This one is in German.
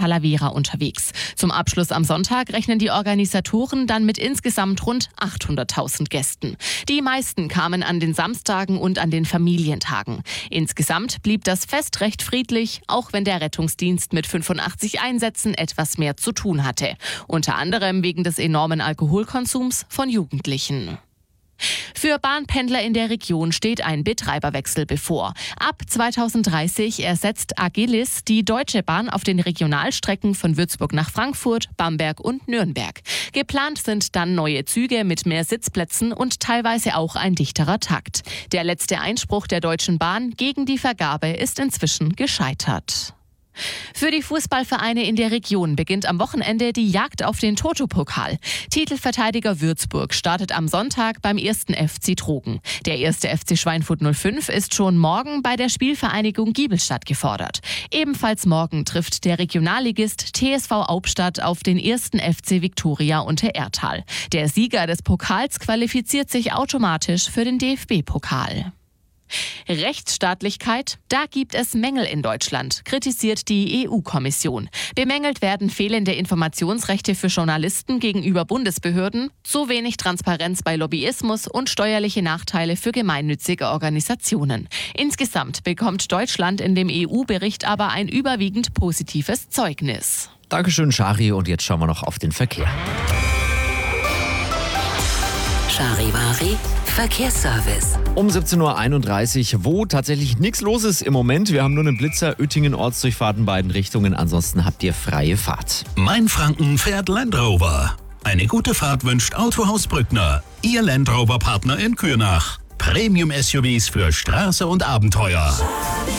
Talavera unterwegs. Zum Abschluss am Sonntag rechnen die Organisatoren dann mit insgesamt rund 800.000 Gästen. Die meisten kamen an den Samstagen und an den Familientagen. Insgesamt blieb das Fest recht friedlich, auch wenn der Rettungsdienst mit 85 Einsätzen etwas mehr zu tun hatte. Unter anderem wegen des enormen Alkoholkonsums von Jugendlichen. Für Bahnpendler in der Region steht ein Betreiberwechsel bevor. Ab 2030 ersetzt Agilis die Deutsche Bahn auf den Regionalstrecken von Würzburg nach Frankfurt, Bamberg und Nürnberg. Geplant sind dann neue Züge mit mehr Sitzplätzen und teilweise auch ein dichterer Takt. Der letzte Einspruch der Deutschen Bahn gegen die Vergabe ist inzwischen gescheitert. Für die Fußballvereine in der Region beginnt am Wochenende die Jagd auf den Toto-Pokal. Titelverteidiger Würzburg startet am Sonntag beim 1. FC Trogen. Der 1. FC Schweinfurt 05 ist schon morgen bei der Spielvereinigung Giebelstadt gefordert. Ebenfalls morgen trifft der Regionalligist TSV Aubstadt auf den 1. FC Viktoria Untererthal. Der Sieger des Pokals qualifiziert sich automatisch für den DFB-Pokal. Rechtsstaatlichkeit, da gibt es Mängel in Deutschland, kritisiert die EU-Kommission. Bemängelt werden fehlende Informationsrechte für Journalisten gegenüber Bundesbehörden, zu wenig Transparenz bei Lobbyismus und steuerliche Nachteile für gemeinnützige Organisationen. Insgesamt bekommt Deutschland in dem EU-Bericht aber ein überwiegend positives Zeugnis. Dankeschön, Shari. Und jetzt schauen wir noch auf den Verkehr. Charivari Verkehrsservice. Um 17.31 Uhr, wo tatsächlich nichts los ist im Moment. Wir haben nur einen Blitzer, Oettingen, Ortsdurchfahrt in beiden Richtungen. Ansonsten habt ihr freie Fahrt. Mainfranken fährt Land Rover. Eine gute Fahrt wünscht Autohaus Brückner. Ihr Land Rover-Partner in Kürnach. Premium-SUVs für Straße und Abenteuer.